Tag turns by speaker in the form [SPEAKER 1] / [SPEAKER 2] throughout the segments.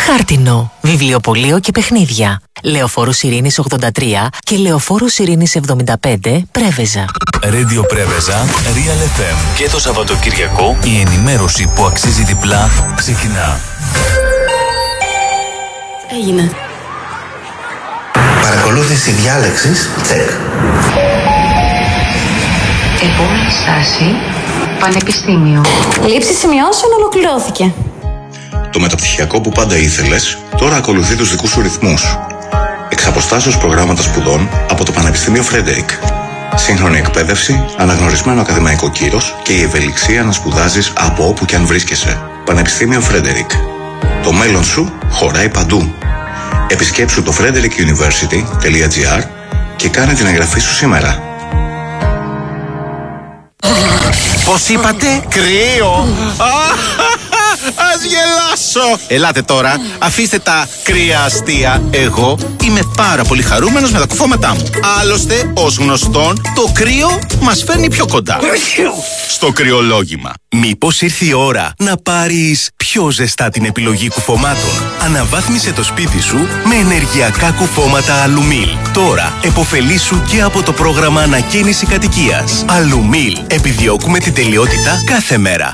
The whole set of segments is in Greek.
[SPEAKER 1] Χάρτινο, βιβλιοπωλείο και παιχνίδια. Λεωφόρος Ειρήνης 83 και Λεωφόρος Ειρήνης 75, Πρέβεζα.
[SPEAKER 2] Radio Πρέβεζα, Real FM. Και το Σαββατοκυριακό η ενημέρωση που αξίζει διπλά ξεκινά.
[SPEAKER 3] Έγινε.
[SPEAKER 4] Παρακολούθηση διάλεξης, τσεκ.
[SPEAKER 5] Επόμενη στάση, Πανεπιστήμιο.
[SPEAKER 3] Λήψη σημειώσεων ολοκληρώθηκε.
[SPEAKER 6] Το μεταπτυχιακό που πάντα ήθελες, τώρα ακολουθεί τους δικούς σου ρυθμούς. Εξαποστάσεως προγράμματα σπουδών από το Πανεπιστήμιο Φρέντερικ. Σύγχρονη εκπαίδευση, αναγνωρισμένο ακαδημαϊκό κύρος και η ευελιξία να σπουδάζεις από όπου και αν βρίσκεσαι. Πανεπιστήμιο Φρέντερικ. Το μέλλον σου χωράει παντού. Επισκέψου το frederickuniversity.gr και κάνε την εγγραφή σου σήμερα.
[SPEAKER 7] Πώς είπατε, κρύο? Ας γελάσω! Ελάτε τώρα, αφήστε τα κρύα αστεία. Εγώ είμαι πάρα πολύ χαρούμενος με τα κουφώματά μου. Άλλωστε, ως γνωστόν, το κρύο μας φέρνει πιο κοντά στο κρυολόγημα.
[SPEAKER 2] Μήπως ήρθε η ώρα να πάρεις πιο ζεστά την επιλογή κουφωμάτων? Αναβάθμισε το σπίτι σου με ενεργειακά κουφώματα Αλουμίλ. Τώρα επωφελήσου και από το πρόγραμμα ανακαίνιση κατοικίας. Αλουμίλ. Επιδιώκουμε την τελειότητα κάθε μέρα.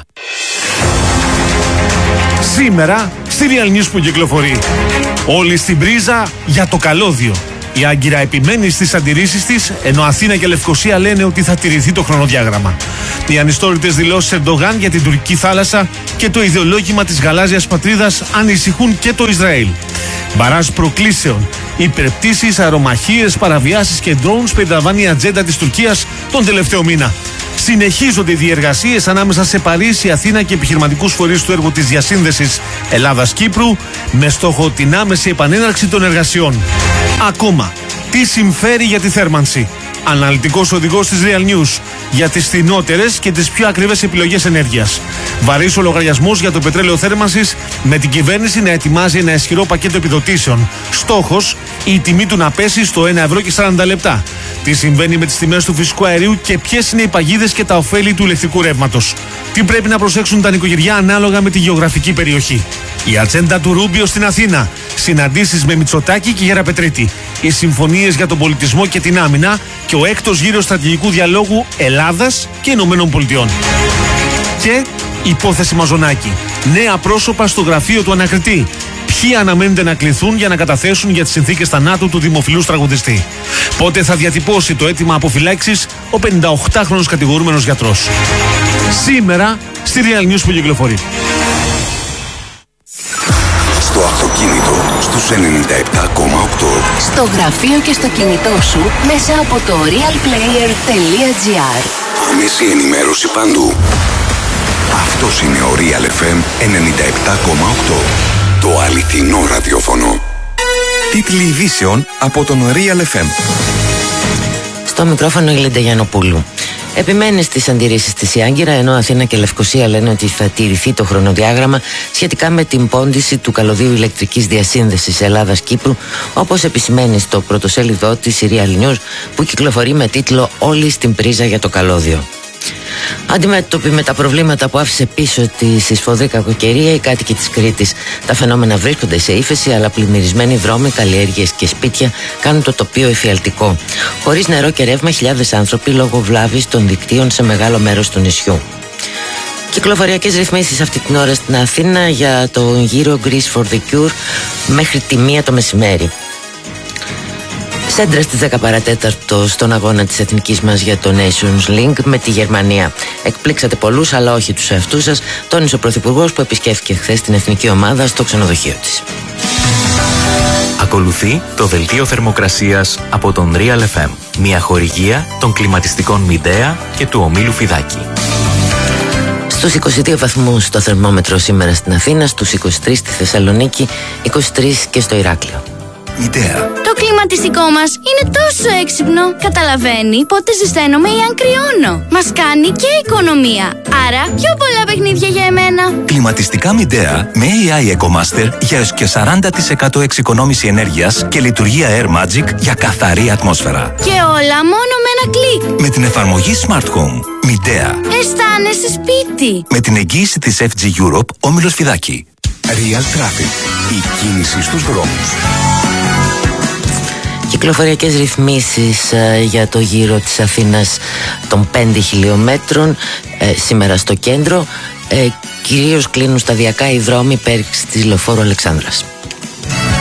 [SPEAKER 8] Σήμερα, στη Real News που κυκλοφορεί. Όλοι στην πρίζα για το καλώδιο. Η Άγκυρα επιμένει στις αντιρρήσεις της, ενώ Αθήνα και Λευκοσία λένε ότι θα τηρηθεί το χρονοδιάγραμμα. Οι ανιστόρητες δηλώσεις Ερντογάν για την τουρκική θάλασσα και το ιδεολόγημα της γαλάζιας πατρίδας ανησυχούν και το Ισραήλ. Μπαράζ προκλήσεων, υπερπτήσεις, αερομαχίες, παραβιάσεις και drones περιλαμβάνει η ατζέντα της Τουρκίας τον τελευταίο μήνα. Συνεχίζονται οι διεργασίες ανάμεσα σε Παρίσι, Αθήνα και επιχειρηματικούς φορείς του έργου της διασύνδεσης Ελλάδας-Κύπρου με στόχο την άμεση επανέναρξη των εργασιών. Ακόμα, τι συμφέρει για τη θέρμανση? Αναλυτικός οδηγός της Real News για τις φθηνότερες και τις πιο ακριβές επιλογές ενέργειας. Βαρύς ο λογαριασμός για το πετρέλαιο θέρμανσης με την κυβέρνηση να ετοιμάζει ένα ισχυρό πακέτο επιδοτήσεων. Στόχος, η τιμή του να πέσει στο 1 ευρώ και 40 λεπτά. Τι συμβαίνει με τις τιμές του φυσικού αερίου και ποιες είναι οι παγίδες και τα ωφέλη του ηλεκτρικού ρεύματος. Τι πρέπει να προσέξουν τα νοικοκυριά ανάλογα με τη γεωγραφική περιοχή. Η ατζέντα του Ρούμπιο στην Αθήνα. Συναντήσεις με Μητσοτάκη και Γεραπετρίτη. Οι συμφωνίες για τον πολιτισμό και την άμυνα και ο έκτος γύρος στρατηγικού διαλόγου Ελλάδας και Ηνωμένων Πολιτειών. Και υπόθεση Μαζονάκη. Νέα πρόσωπα στο γραφείο του ανακριτή. Ποιοι αναμένεται να κληθούν για να καταθέσουν για τις συνθήκες θανάτου του δημοφιλούς τραγουδιστή? Πότε θα διατυπώσει το αίτημα αποφυλάξης ο 58χρονος κατηγορούμενος γιατρός? Σήμερα στη Real News που κυκλοφορεί.
[SPEAKER 9] Στο αυτοκίνητο στους 97,8.
[SPEAKER 5] Στο γραφείο και στο κινητό σου μέσα από το realplayer.gr.
[SPEAKER 9] Άμεση ενημέρωση παντού. Αυτός είναι ο Real FM 97,8. Το αληθινό ραδιόφωνο.
[SPEAKER 2] Τίτλοι ειδήσεων από τον Real FM.
[SPEAKER 10] Στο μικρόφωνο η Λίντα Γιαννοπούλου. Επιμένει στις αντιρρήσεις της η Άγκυρα, ενώ Αθήνα και Λευκοσία λένε ότι θα τηρηθεί το χρονοδιάγραμμα σχετικά με την πόντιση του καλωδίου ηλεκτρικής διασύνδεσης Ελλάδας-Κύπρου, όπως επισημαίνει στο πρωτοσέλιδό της η Real News που κυκλοφορεί με τίτλο «Όλοι στην πρίζα για το καλώδιο». Αντιμέτωποι με τα προβλήματα που άφησε πίσω τη συσφοδρή κακοκαιρία, οι κάτοικοι της Κρήτης, τα φαινόμενα βρίσκονται σε ύφεση, αλλά πλημμυρισμένοι δρόμοι, καλλιέργειες και σπίτια κάνουν το τοπίο εφιαλτικό. Χωρίς νερό και ρεύμα, χιλιάδες άνθρωποι λόγω βλάβης των δικτύων σε μεγάλο μέρος του νησιού. Κυκλοφοριακές ρυθμίσεις αυτή την ώρα στην Αθήνα για τον γύρο Greece for the Cure μέχρι τη 1 το μεσημέρι. Σέντρα στις 10 παρατέταρτο στον αγώνα της εθνικής μας για το Nations League με τη Γερμανία. Εκπλήξατε πολλούς, αλλά όχι τους εαυτούς σας, τόνισε ο Πρωθυπουργός που επισκέφθηκε χθες την εθνική ομάδα στο ξενοδοχείο της.
[SPEAKER 11] Ακολουθεί το δελτίο θερμοκρασίας από τον Real FM. Μια χορηγία των κλιματιστικών Μιντέα και του ομίλου Φιδάκη.
[SPEAKER 10] Στους 22 βαθμούς το θερμόμετρο σήμερα στην Αθήνα, στους 23 στη Θεσσαλονίκη, 23 και στο Ηράκλειο.
[SPEAKER 2] Μητέα.
[SPEAKER 12] Το κλιματιστικό μας είναι τόσο έξυπνο. Καταλαβαίνει πότε ζεσταίνομαι ή αν κρυώνω. Μας κάνει και οικονομία. Άρα πιο πολλά παιχνίδια για εμένα.
[SPEAKER 2] Κλιματιστικά Μητέα με AI EcoMaster για έως και 40% εξοικονόμηση ενέργειας και λειτουργία Air Magic για καθαρή ατμόσφαιρα.
[SPEAKER 12] Και όλα μόνο με ένα κλικ.
[SPEAKER 2] Με την εφαρμογή Smart Home. Μητέα.
[SPEAKER 12] Αισθάνεσαι σπίτι.
[SPEAKER 2] Με την εγγύηση της FG Europe, όμιλος Φιδάκη.
[SPEAKER 9] Real Traffic. Η κίνηση στους δρόμους.
[SPEAKER 10] Κυκλοφοριακές ρυθμίσεις για το γύρο της Αθήνας των 5 χιλιόμετρων σήμερα στο κέντρο. Κυρίως κλείνουν σταδιακά οι δρόμοι πέρυσι της Λεωφόρου Αλεξάνδρας.